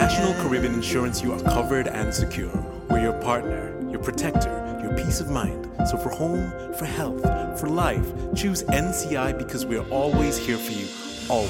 National Caribbean Insurance, you are covered and secure. We're your partner, your protector, your peace of mind. So for home, for health, for life, choose NCI because we're always here for you.